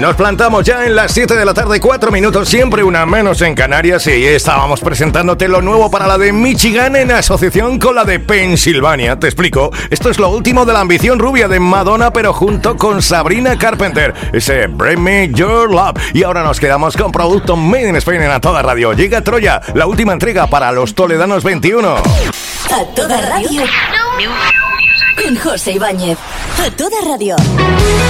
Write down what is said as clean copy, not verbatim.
Nos plantamos ya en las 7 de la tarde, 4 minutos, siempre una menos en Canarias, y estábamos presentándote lo nuevo para la de Michigan en asociación con la de Pensilvania. Te explico, esto es lo último de la ambición rubia de Madonna, pero junto con Sabrina Carpenter, ese Bring Me Your Love. Y ahora nos quedamos con producto Made in Spain en A Toda Radio. Llega Troya, la última entrega para los Toledanos 21. A Toda Radio con José Ibáñez. A Toda Radio.